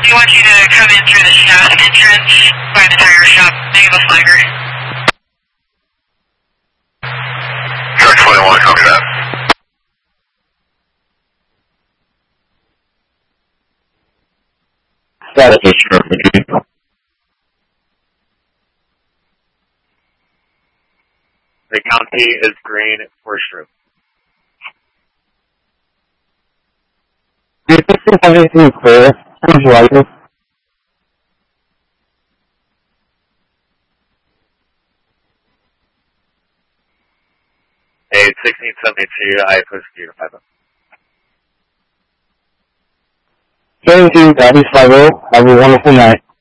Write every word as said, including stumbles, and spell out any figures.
We want you to come in through the shaft entrance by the tire shop. Name of a flagger. Truck twenty-one, copy that. Status is sure, McGee. The county is green for sure. The sixteen seventy-three is clear. Who's right? A sixteen seventy-two, I push you to five. seventy-two, Abby's five oh. Have a wonderful night.